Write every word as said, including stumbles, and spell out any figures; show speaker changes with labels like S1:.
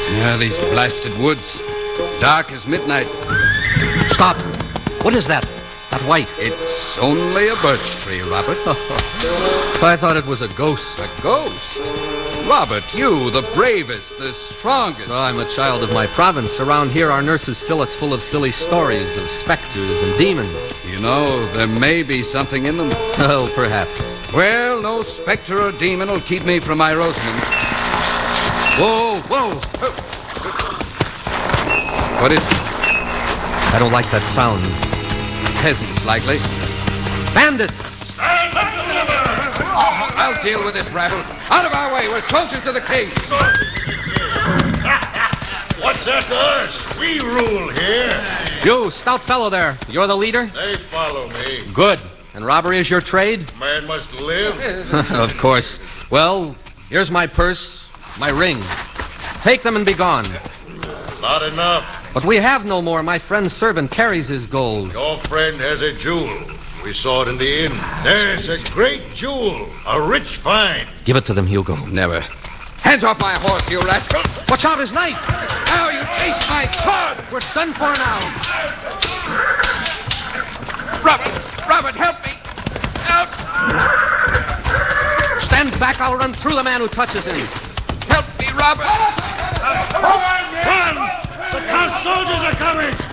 S1: Yeah, these blasted woods. Dark as midnight.
S2: Stop. What is that? That white?
S1: It's only a birch tree, Robert.
S2: I thought it was a ghost.
S1: A ghost? Robert, you, the bravest, the strongest.
S2: Oh, I'm a child of my province. Around here, our nurses fill us full of silly stories of specters and demons.
S1: You know, there may be something in them.
S2: Well, perhaps.
S1: Well, no specter or demon will keep me from my Rosamond. Whoa, whoa. What is it?
S2: I don't like that sound.
S1: Peasants, likely.
S2: Bandits!
S3: Stand back, deliver!
S1: Oh, I'll deal with this rabble. Out of our way. We're soldiers of the king.
S3: What's that to us? We rule here.
S2: You, stout fellow there. You're the leader?
S3: They follow me.
S2: Good. And robbery is your trade?
S3: Man must live.
S2: Of course. Well, here's my purse, my ring. Take them and be gone.
S3: Not enough.
S2: But we have no more. My friend's servant carries his gold.
S3: Your friend has a jewel. We saw it in the inn. There's a great jewel. A rich find.
S2: Give it to them, Hugo.
S1: Never. Hands off my horse, you rascal.
S2: Watch out, his knife.
S1: Now you taste my sword.
S2: We're done for now.
S1: Robert, Robert, help me. Help.
S2: Stand back. I'll run through the man who touches him.
S1: Help me, Robert.
S3: Run! The Count's soldiers are coming!